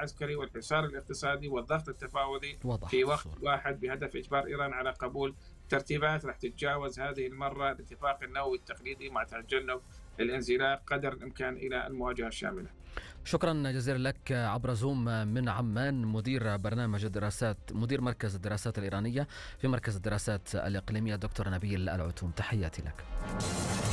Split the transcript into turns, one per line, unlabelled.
العسكري والحصار الاقتصادي والضغط التفاوضي
وضح
في وقت
الصورة.
واحد بهدف إجبار إيران على قبول ترتيبات راح تتجاوز هذه المرة الاتفاق النووي التقليدي مع تجنب الانزلاق قدر الإمكان إلى المواجهة الشاملة.
شكرا جزيلا لك عبر زوم من عمان، مدير مركز الدراسات الإيرانية في مركز الدراسات الإقليمية، دكتور نبيل العتوم. تحياتي لك.